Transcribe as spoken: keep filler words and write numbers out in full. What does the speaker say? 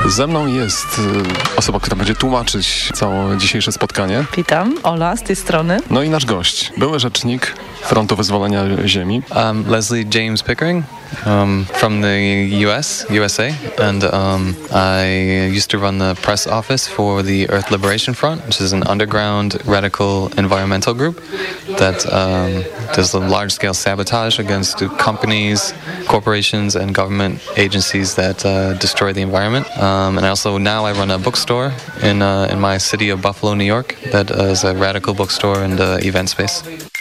Ze mną jest y, osoba, która będzie tłumaczyć całe dzisiejsze spotkanie. Witam, Ola z tej strony. No i nasz gość, były rzecznik Frontu Wyzwolenia Ziemi. I'm Leslie James Pickering um, from the U S, U S A, and um, I used to run the press office for the Earth Liberation Front, which is an underground radical environmental group that um, does a large-scale sabotage against companies, corporations, and government agencies that uh, destroy the environment. Um, and also now I run a bookstore in uh, in my city of Buffalo, New York, that uh, is a radical bookstore and uh, event space.